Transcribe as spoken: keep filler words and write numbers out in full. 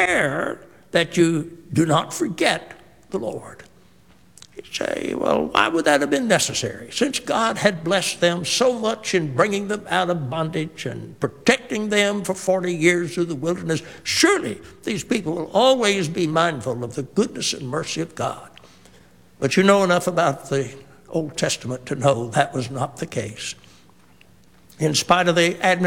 prayer that you do not forget the Lord. You say, well, why would that have been necessary? Since God had blessed them so much in bringing them out of bondage and protecting them for forty years through the wilderness, surely these people will always be mindful of the goodness and mercy of God. But you know enough about the Old Testament to know that was not the case. In spite of the admonition